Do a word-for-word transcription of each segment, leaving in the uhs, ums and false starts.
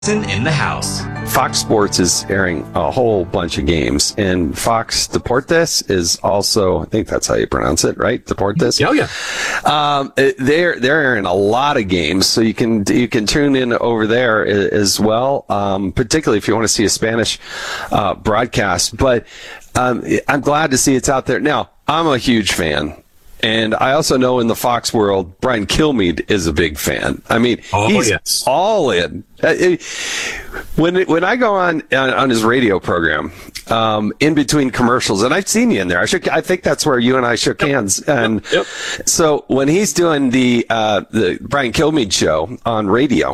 in the house. Fox Sports is airing a whole bunch of games, and Fox Deportes is also, I think that's how you pronounce it, right? Deportes? Oh, yeah. Um, they're, they're airing a lot of games, so you can, you can tune in over there as well, um, particularly if you want to see a Spanish uh, broadcast. But um, I'm glad to see it's out there. Now, I'm a huge fan. And I also know in the Fox world, Brian Kilmeade is a big fan. I mean, oh, he's yes. all in. When when I go on on, on his radio program, um, in between commercials, and I've seen you in there. I shook, I think that's where you and I shook yep. hands. And yep. so when he's doing the uh, the Brian Kilmeade show on radio,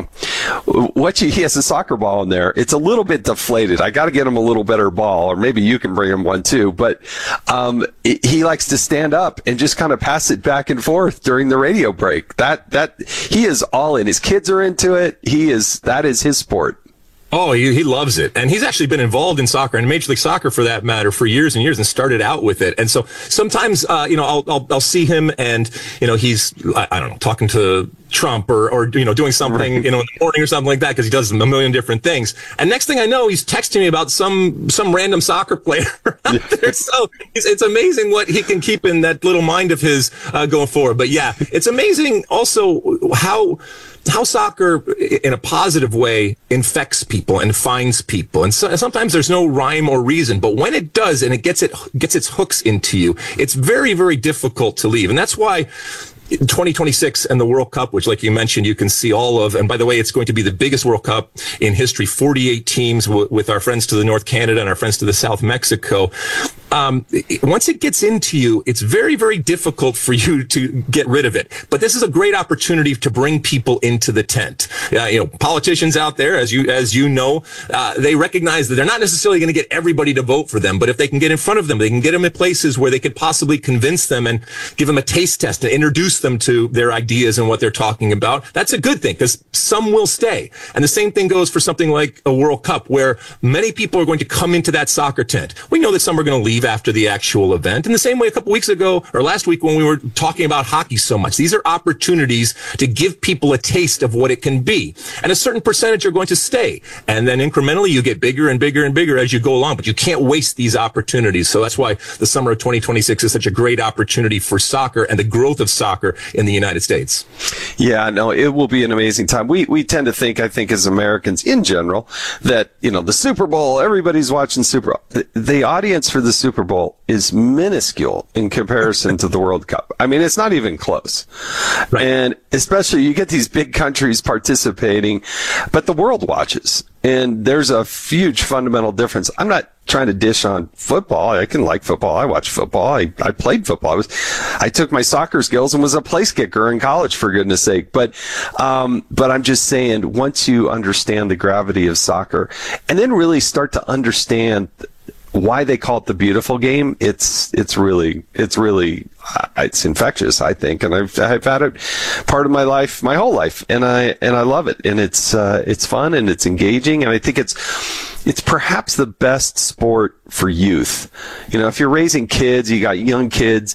what you, he has a soccer ball in there. It's a little bit deflated. I got to get him a little better ball, or maybe you can bring him one too. But um, he likes to stand up and just kind of pass it back and forth during the radio break. That that he is all in. His kids are into it. He is that is his sport. Oh, he, he loves it. And he's actually been involved in soccer and Major League Soccer for that matter for years and years and started out with it. And so sometimes, uh, you know, I'll, I'll, I'll see him and, you know, he's, I, I don't know, talking to Trump or, or, you know, doing something, right. you know, in the morning or something like that because he does a million different things. And next thing I know, he's texting me about some, some random soccer player out there. So it's, it's amazing what he can keep in that little mind of his uh, going forward. But yeah, it's amazing also how, how soccer in a positive way infects people and finds people. And so, sometimes there's no rhyme or reason, but when it does and it gets it gets its hooks into you, it's very, very difficult to leave. And that's why twenty twenty-six and the World Cup, which, like you mentioned, you can see all of. And by the way, it's going to be the biggest World Cup in history, forty-eight teams w- with our friends to the North Canada and our friends to the South Mexico. Um, it, once it gets into you, it's very, very difficult for you to get rid of it. But this is a great opportunity to bring people into the tent. Uh, you know, politicians out there, as you as you know, uh, they recognize that they're not necessarily going to get everybody to vote for them. But if they can get in front of them, they can get them in places where they could possibly convince them and give them a taste test and introduce them to their ideas and what they're talking about. That's a good thing because some will stay. And the same thing goes for something like a World Cup where many people are going to come into that soccer tent. We know that some are going to leave after the actual event. In the same way a couple weeks ago or last week when we were talking about hockey so much, these are opportunities to give people a taste of what it can be. And a certain percentage are going to stay. And then incrementally you get bigger and bigger and bigger as you go along, but you can't waste these opportunities. So that's why the summer of twenty twenty-six is such a great opportunity for soccer and the growth of soccer in the United States. Yeah, no, it will be an amazing time. We we tend to think, I think, as Americans in general, that, you know, the Super Bowl, everybody's watching Super Bowl. The, the audience for the Super Bowl is minuscule in comparison to the World Cup. I mean, it's not even close. Right. And especially you get these big countries participating, but the world watches. And there's a huge fundamental difference. I'm not trying to dish on football. I can like football. I watch football. I, I played football. I was, I took my soccer skills and was a place kicker in college, for goodness sake. But, um, but I'm just saying, once you understand the gravity of soccer and then really start to understand why they call it the beautiful game, it's it's really it's really uh, it's infectious, I think, and I've I've had it part of my life, my whole life, and I and I love it, and it's uh, it's fun and it's engaging, and I think it's it's perhaps the best sport for youth. You know, if you're raising kids, you got young kids.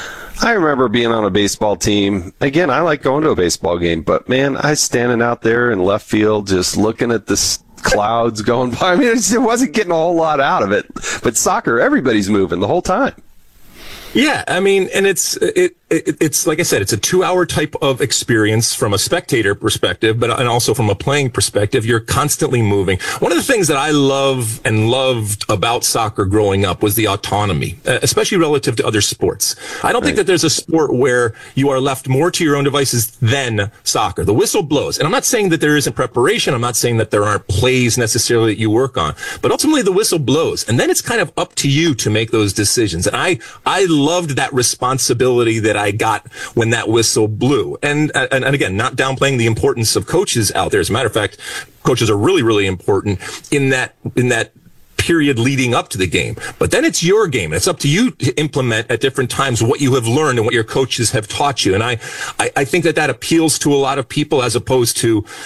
I remember being on a baseball team. Again, I like going to a baseball game, but man, I was standing out there in left field just looking at this clouds going by. I mean, it wasn't getting a whole lot out of it. But soccer, everybody's moving the whole time. Yeah, I mean, and it's it, it it's like I said, it's a two-hour type of experience from a spectator perspective, but and also from a playing perspective. You're constantly moving. One of the things that I love and loved about soccer growing up was the autonomy, especially relative to other sports. I don't right. think that there's a sport where you are left more to your own devices than soccer. The whistle blows, and I'm not saying that there isn't preparation. I'm not saying that there aren't plays necessarily that you work on, but ultimately the whistle blows, and then it's kind of up to you to make those decisions. And I I loved that responsibility that I got when that whistle blew. And, and, and again, not downplaying the importance of coaches out there. As a matter of fact, coaches are really, really important in that, in that period leading up to the game. But then it's your game. And it's up to you to implement at different times what you have learned and what your coaches have taught you. And I, I, I think that that appeals to a lot of people as opposed to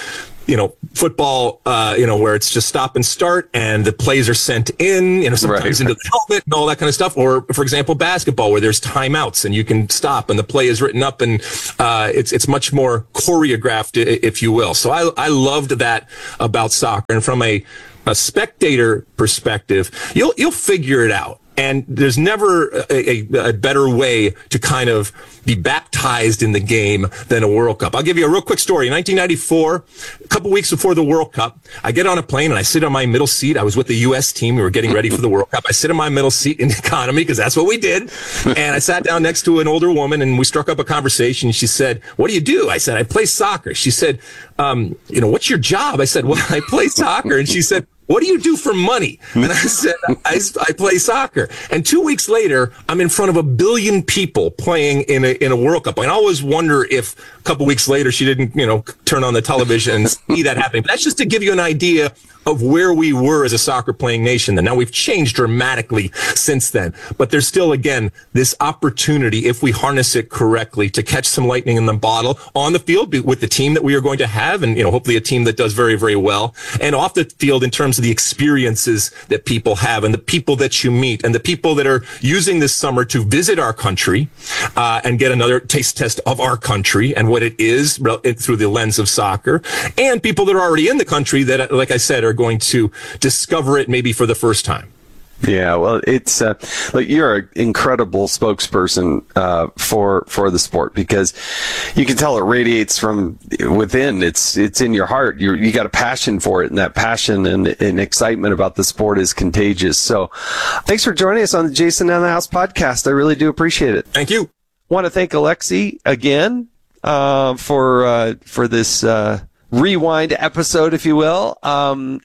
you know, football, uh, you know, where it's just stop and start and the plays are sent in, you know, sometimes right. into the helmet and all that kind of stuff. Or, for example, basketball, where there's timeouts and you can stop and the play is written up, and uh, it's it's much more choreographed, if you will. So I I loved that about soccer. And from a, a spectator perspective, you'll you'll figure it out. And there's never a, a, a better way to kind of be baptized in the game than a World Cup. I'll give you a real quick story. In nineteen ninety-four, a couple weeks before the World Cup, I get on a plane and I sit on my middle seat. I was with the U S team. We were getting ready for the World Cup. I sit in my middle seat in economy because that's what we did. And I sat down next to an older woman and we struck up a conversation. She said, "What do you do?" I said, "I play soccer." She said, um, you know, "What's your job?" I said, "Well, I play soccer." And she said, "What do you do for money?" And I said, I, I play soccer. And two weeks later, I'm in front of a billion people playing in a, in a World Cup. And I always wonder if a couple weeks later she didn't, you know, turn on the television and see that happening. But that's just to give you an idea of where we were as a soccer playing nation. And now we've changed dramatically since then. But there's still, again, this opportunity, if we harness it correctly, to catch some lightning in the bottle on the field with the team that we are going to have. And, you know, hopefully a team that does very, very well. And off the field in terms of the experiences that people have and the people that you meet and the people that are using this summer to visit our country uh, and get another taste test of our country and what it is through the lens of soccer, and people that are already in the country that, like I said, are going to discover it maybe for the first time. Yeah, well, it's uh, like you're an incredible spokesperson uh, for for the sport, because you can tell it radiates from within. It's it's in your heart. You you got a passion for it, and that passion and, and excitement about the sport is contagious. So, thanks for joining us on the Jason in the House podcast. I really do appreciate it. Thank you. Want to thank Alexi again uh, for uh, for this uh, rewind episode, if you will. Um,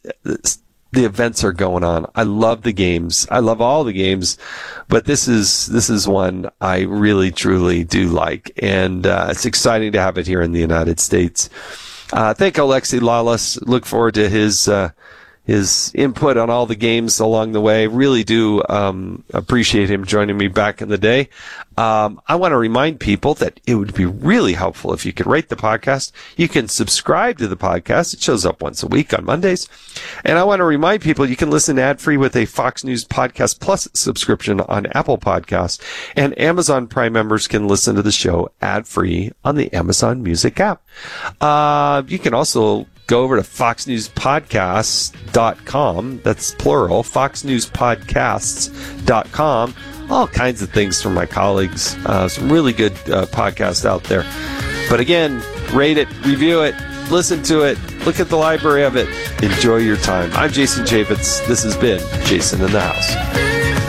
The events are going on. I love the games. I love all the games, but this is this is one I really truly do like, and uh, it's exciting to have it here in the United States. Uh, thank Alexi Lalas. Look forward to his uh, his input on all the games along the way. Really do um, appreciate him joining me back in the day. Um, I want to remind people that it would be really helpful if you could rate the podcast. You can subscribe to the podcast. It shows up once a week on Mondays. And I want to remind people you can listen ad-free with a Fox News Podcast Plus subscription on Apple Podcasts. And Amazon Prime members can listen to the show ad-free on the Amazon Music app. Uh, you can also go over to fox news podcasts dot com. That's plural, fox news podcasts dot com. All kinds of things from my colleagues. Uh, some really good uh, podcasts out there. But again, rate it, review it, listen to it, look at the library of it. Enjoy your time. I'm Jason Chaffetz. This has been Jason in the House.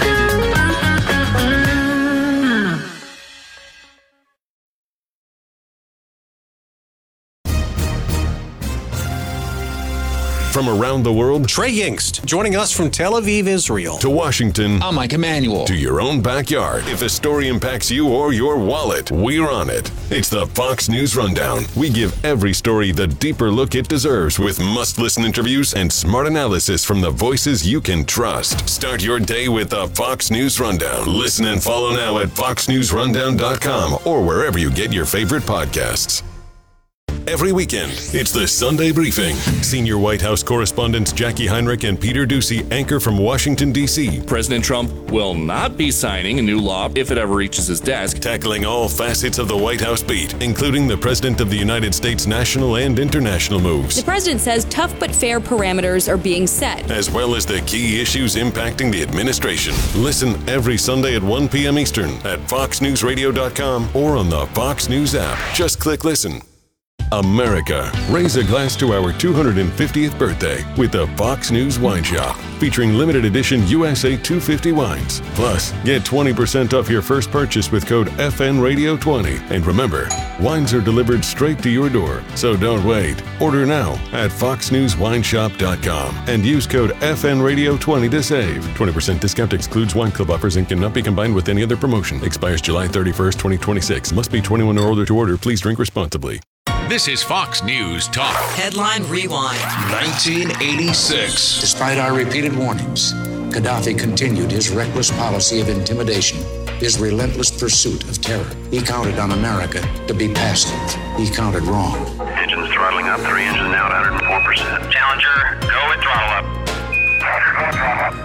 From around the world, Trey Yingst, joining us from Tel Aviv, Israel. To Washington. I'm Mike Emanuel. To your own backyard. If a story impacts you or your wallet, we're on it. It's the Fox News Rundown. We give every story the deeper look it deserves with must-listen interviews and smart analysis from the voices you can trust. Start your day with the Fox News Rundown. Listen and follow now at fox news rundown dot com or wherever you get your favorite podcasts. Every weekend, it's the Sunday Briefing. Senior White House correspondents Jackie Heinrich and Peter Doocy anchor from Washington, D C President Trump will not be signing a new law if it ever reaches his desk. Tackling all facets of the White House beat, including the President of the United States' national and international moves. The president says tough but fair parameters are being set, as well as the key issues impacting the administration. Listen every Sunday at one p.m. Eastern at fox news radio dot com or on the Fox News app. Just click listen. America, raise a glass to our two hundred fiftieth birthday with the Fox News Wine Shop, featuring limited edition U S A two fifty wines. Plus, get twenty percent off your first purchase with code F N radio twenty. And remember, wines are delivered straight to your door, so don't wait. Order now at fox news wine shop dot com and use code F N radio twenty to save. twenty percent discount excludes wine club offers and cannot be combined with any other promotion. Expires July thirty-first, twenty twenty-six. Must be twenty-one or older to order. Please drink responsibly. This is Fox News Talk. Headline Rewind. nineteen eighty-six. Despite our repeated warnings, Gaddafi continued his reckless policy of intimidation his relentless pursuit of terror. He counted on America to be passive. He counted wrong. Engines throttling up, three engines now at one hundred four percent. Challenger, go with throttle up. Challenger, go with throttle up.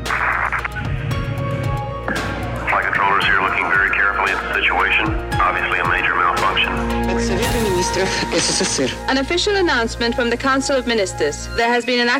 Flight controllers here looking very carefully at the situation. Obviously a major malfunction. An official announcement from the Council of Ministers. There has been an